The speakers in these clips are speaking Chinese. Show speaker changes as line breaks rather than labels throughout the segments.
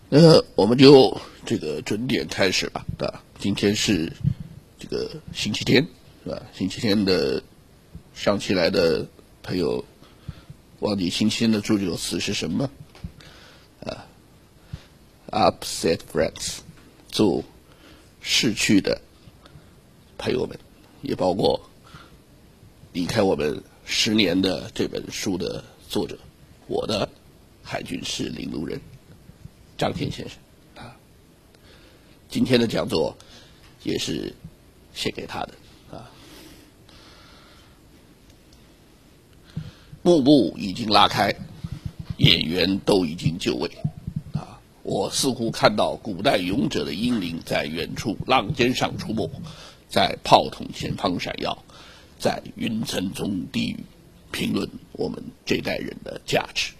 我们就这个准点开始吧。今天是这个星期天，是吧？星期天的上期来的朋友忘记星期天的祝酒词是什么？upset friends， 祝逝去的朋友们，也包括离开我们10年的这本书的作者，我的海军是领路人张天先生啊。今天的讲座也是献给他的啊。幕布已经拉开，演员都已经就位啊。我似乎看到古代勇者的英灵在远处浪尖上出没，在炮筒前方闪耀，在云层中低语，评论我们这代人的价值。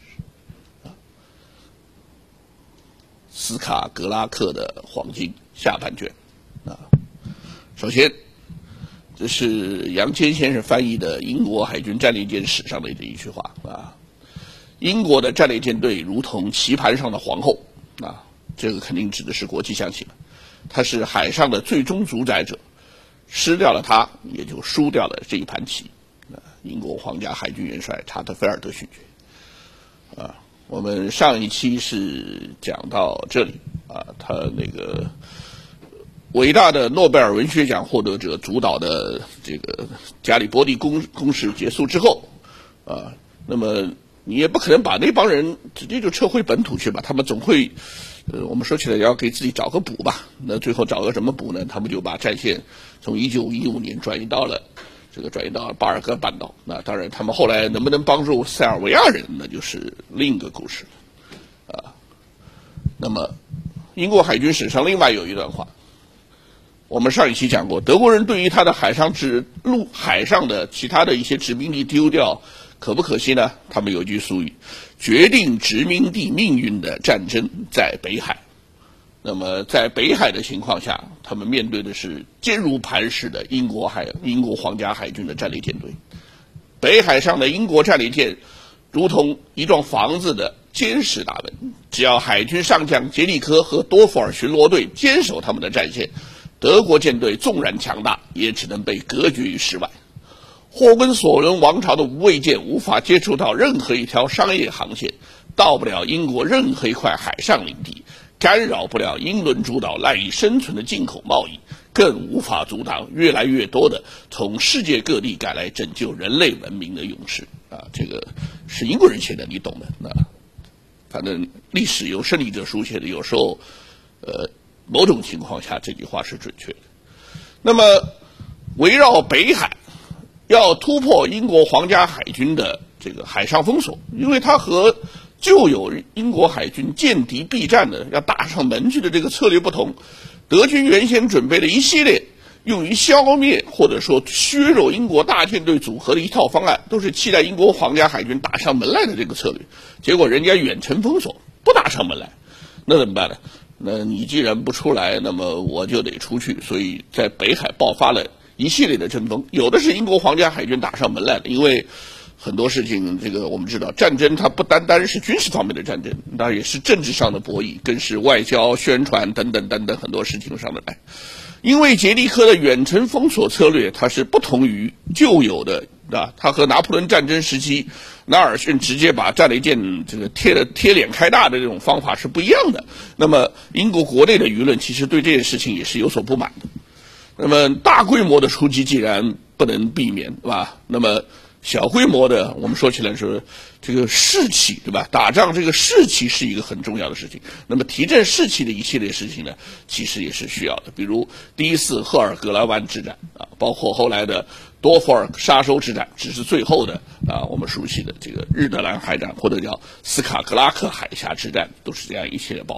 斯卡格拉克的黄金下半卷啊，首先，这是杨坚先生翻译的英国海军战列舰史上的这一句话啊。英国的战列舰队如同棋盘上的皇后啊，这个肯定指的是国际象棋了。它是海上的最终主宰者，失掉了它，也就输掉了这一盘棋。英国皇家海军元帅查特菲尔德勋爵啊。我们上一期是讲到这里啊，他那个伟大的诺贝尔文学奖获得者主导的这个加里波第攻势结束之后啊，那么你也不可能把那帮人直接就撤回本土去吧，他们总会我们说起来也要给自己找个补吧。那最后找个什么补呢？他们就把战线从1915年转移到巴尔干半岛。那当然他们后来能不能帮助塞尔维亚人，那就是另一个故事了啊。那么英国海军史上另外有一段话，我们上一期讲过，德国人对于他的海上的其他的一些殖民地丢掉可不可惜呢？他们有句俗语，决定殖民地命运的战争在北海。那么在北海的情况下，他们面对的是坚如磐石的英国皇家海军的战列舰队。北海上的英国战列舰如同一幢房子的坚实大门，只要海军上将杰利科和多弗尔巡逻队坚守他们的战线，德国舰队纵然强大，也只能被隔绝于室外。霍根索伦王朝的无畏舰无法接触到任何一条商业航线，到不了英国任何一块海上领地，干扰不了英伦主导赖以生存的进口贸易，更无法阻挡越来越多的从世界各地赶来拯救人类文明的勇士啊！这个是英国人写的，你懂的。那反正历史由胜利者书写的，有时候某种情况下这句话是准确的。那么围绕北海，要突破英国皇家海军的这个海上封锁，因为它和旧有英国海军见敌避战的要打上门去的这个策略不同，德军原先准备了一系列用于消灭或者说削弱英国大舰队组合的一套方案，都是期待英国皇家海军打上门来的这个策略。结果人家远程封锁，不打上门来，那怎么办呢？那你既然不出来，那么我就得出去。所以在北海爆发了一系列的争锋，有的是英国皇家海军打上门来的，因为很多事情，这个我们知道，战争它不单单是军事方面的战争，那也是政治上的博弈，更是外交、宣传等等等等很多事情上的来。因为杰利科的远程封锁策略，它是不同于旧有的啊，它和拿破仑战争时期纳尔逊直接把战列舰这个贴脸开大的这种方法是不一样的。那么英国国内的舆论其实对这件事情也是有所不满的。那么大规模的出击既然不能避免，对吧？那么小规模的，我们说起来说这个士气，对吧？打仗这个士气是一个很重要的事情。那么提振士气的一系列事情呢，其实也是需要的。比如第一次赫尔格兰湾之战啊，包括后来的多佛尔沙洲之战，只是最后的啊，我们熟悉的这个日德兰海战，或者叫斯卡格拉克海峡之战，都是这样一系列爆